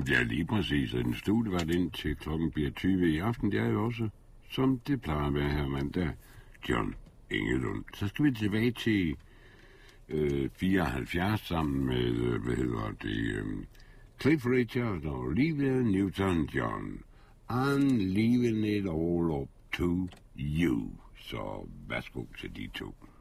Ja, lige præcis. En studie var det ind til klokken bliver 20 i aften. Det er jo også, som det plejer at være her mandag, John Engelund. Så skal vi tilbage til 74 sammen med, Cliff Richard og Olivia Newton-John. I'm leaving it all up to you. Så værsgo til de to.